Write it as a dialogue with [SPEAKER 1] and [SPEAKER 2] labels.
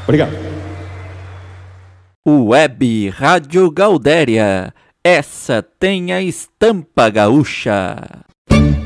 [SPEAKER 1] Obrigado.
[SPEAKER 2] Web Rádio Gaudéria, essa tem a estampa gaúcha.